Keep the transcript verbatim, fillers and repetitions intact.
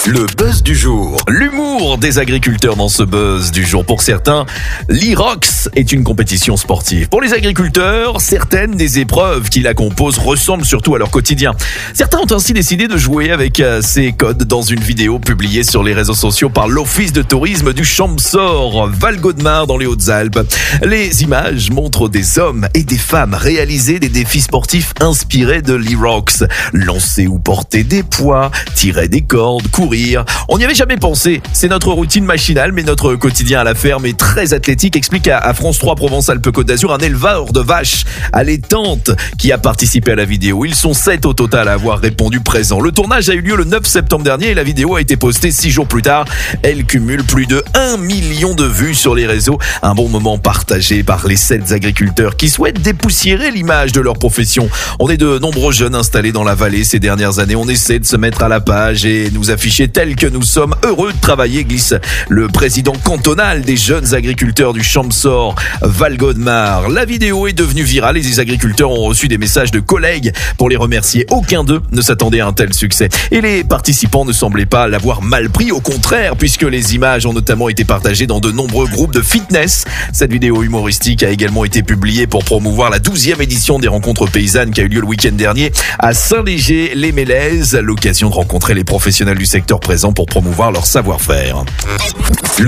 Le buzz du jour. L'humour des agriculteurs dans ce buzz du jour. Pour certains, l'Irox est une compétition sportive. Pour les agriculteurs, certaines des épreuves qui la composent ressemblent surtout à leur quotidien. Certains ont ainsi décidé de jouer avec ces codes dans une vidéo publiée sur les réseaux sociaux par l'Office de tourisme du Champsaur, Val-Gaudemar dans les Hautes-Alpes. Les images montrent des hommes et des femmes réaliser des défis sportifs inspirés de l'Irox. Lancer ou porter des poids, tirer des cordes, courir. On n'y avait jamais pensé. C'est notre routine machinale, mais notre quotidien à la ferme est très athlétique, explique à France trois Provence-Alpes-Côte d'Azur un éleveur de vaches allaitantes qui a participé à la vidéo. Ils sont sept au total à avoir répondu présent. Le tournage a eu lieu le neuf septembre dernier et la vidéo a été postée six jours plus tard. Elle cumule plus de un million de vues sur les réseaux. Un bon moment partagé par les sept agriculteurs qui souhaitent dépoussiérer l'image de leur profession. On est de nombreux jeunes installés dans la vallée ces dernières années. On essaie de se mettre à la page et nous afficher tel que nous sommes heureux de travailler, glisse le président cantonal des jeunes agriculteurs du Champsaur, Val-Gaudemar. La vidéo est devenue virale et les agriculteurs ont reçu des messages de collègues pour les remercier. Aucun d'eux ne s'attendait à un tel succès. Et les participants ne semblaient pas l'avoir mal pris, au contraire, puisque les images ont notamment été partagées dans de nombreux groupes de fitness. Cette vidéo humoristique a également été publiée pour promouvoir la douzième édition des rencontres paysannes qui a eu lieu le week-end dernier à Saint-Léger-les-Mélèzes, l'occasion de rencontrer les professionnels du secteur présents pour promouvoir leur savoir-faire. Le